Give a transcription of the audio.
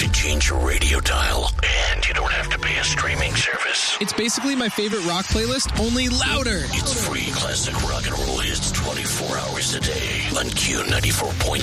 can change your radio dial, and you don't have to pay a streaming service. It's basically my favorite rock playlist, only louder. It's free classic rock and roll hits 24 hours a day on Q94.3.